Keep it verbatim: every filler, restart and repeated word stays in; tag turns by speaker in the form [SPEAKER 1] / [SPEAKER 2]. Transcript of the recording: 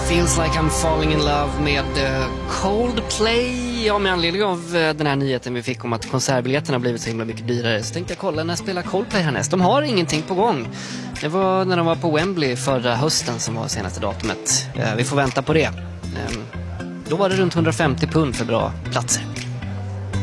[SPEAKER 1] Feels like I'm falling in love med uh, Coldplay. Ja, med anledning av uh, den här nyheten vi fick om att konsertbiljetterna blivit så himla mycket dyrare, så tänkte jag kolla när spelar Coldplay härnäst. De har ingenting på gång. Det var när de var på Wembley förra hösten som var senaste datumet. Uh, vi får vänta på det. Um, då var det runt hundrafemtio pund för bra platser.